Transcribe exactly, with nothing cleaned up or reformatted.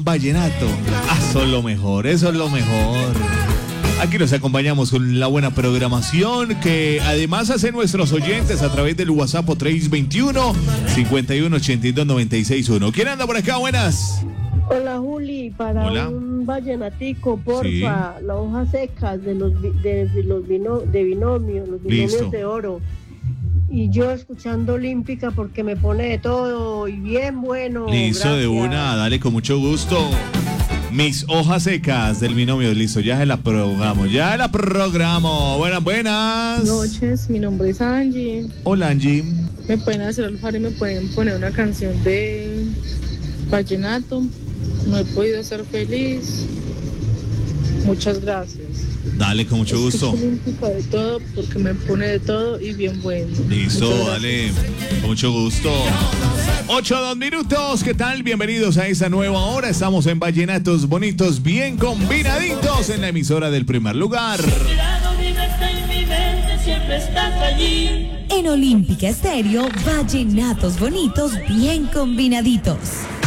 Vallenato. Ah, eso es lo mejor, eso es lo mejor. Aquí nos acompañamos con la buena programación que además hacen nuestros oyentes a través del WhatsApp tres dos uno, cinco uno ocho dos, nueve seis uno. ¿Quién anda por acá? Buenas. Hola Juli, para Hola. un vallenatico, porfa, Sí. las hojas secas de los, vi- de, de los vino, de binomio, los binomios Listo. de oro. Y yo escuchando Olímpica porque me pone de todo y bien bueno. Listo, de gracias. una, dale con mucho gusto. Mis hojas secas del binomio, listo, ya se la programo, ya la programo. Buenas, buenas. Noches, mi nombre es Angie. Hola, Angie. Me pueden hacer el favor y me pueden poner una canción de vallenato. No he podido ser feliz. Muchas gracias. Dale con mucho gusto. Escucho Olímpica de todo porque me pone de todo y bien bueno. Listo, Muchas dale, con mucho gusto. ocho dos minutos, ¿qué tal? Bienvenidos a esta nueva hora. Estamos en Vallenatos Bonitos, bien combinaditos en la emisora del primer lugar. En Olímpica Estéreo, vallenatos bonitos bien combinaditos.